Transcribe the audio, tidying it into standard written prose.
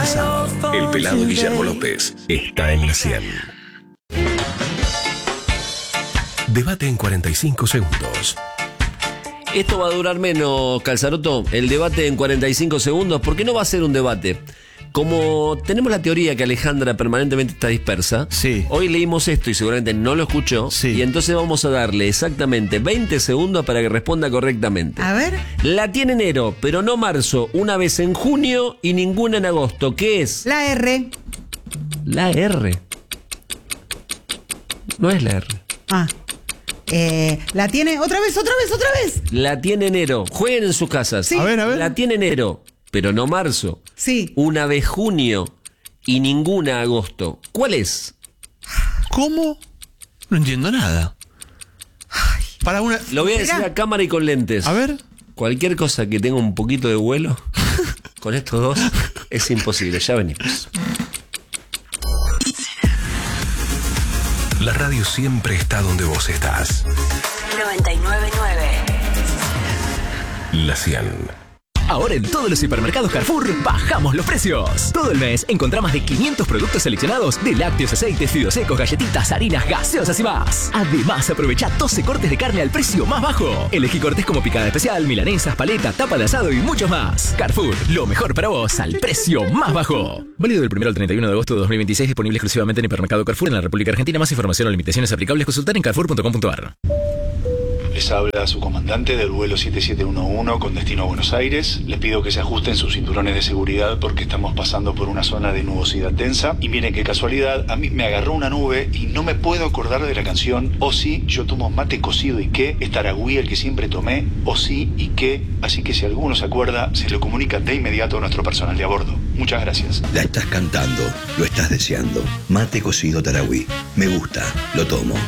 pasado. El pelado Guillermo López está en la 100. Debate en 45 segundos. Esto va a durar menos, Calzaroto, el debate en 45 segundos, porque no va a ser un debate. Como tenemos la teoría que Alejandra permanentemente está dispersa, sí. Hoy leímos esto y seguramente no lo escuchó, sí. Y entonces vamos a darle exactamente 20 segundos para que responda correctamente. A ver. La tiene enero, pero no marzo, una vez en junio y ninguna en agosto. ¿Qué es? La R. La R. No es la R. La tiene otra vez. La tiene enero. Jueguen en sus casas. Sí. A ver. La tiene enero, pero no marzo. Sí. Una vez junio y ninguna agosto. ¿Cuál es? ¿Cómo? No entiendo nada. Para una... Lo voy a decir a cámara y con lentes. A ver. Cualquier cosa que tenga un poquito de vuelo, con estos dos, es imposible. Ya venimos. La radio siempre está donde vos estás. 99.9. La 100. Ahora en todos los hipermercados Carrefour bajamos los precios. Todo el mes encontrá más de 500 productos seleccionados de lácteos, aceites, fideos secos, galletitas, harinas, gaseosas y más. Además, aprovecha 12 cortes de carne al precio más bajo. Elegí cortes como picada especial, milanesas, paleta, tapa de asado y muchos más. Carrefour, lo mejor para vos al precio más bajo. Válido del 1 al 31 de agosto de 2026, disponible exclusivamente en hipermercado Carrefour en la República Argentina. Más información o limitaciones aplicables consultar en carrefour.com.ar. Les habla su comandante del vuelo 7711 con destino a Buenos Aires. Les pido que se ajusten sus cinturones de seguridad porque estamos pasando por una zona de nubosidad densa. Y miren qué casualidad, a mí me agarró una nube y no me puedo acordar de la canción O sí, yo tomo mate cocido y qué, es Taragüí el que siempre tomé, O sí y qué. Así que si alguno se acuerda, se lo comunica de inmediato a nuestro personal de a bordo. Muchas gracias. La estás cantando, lo estás deseando. Mate cocido Taragüí. Me gusta, lo tomo.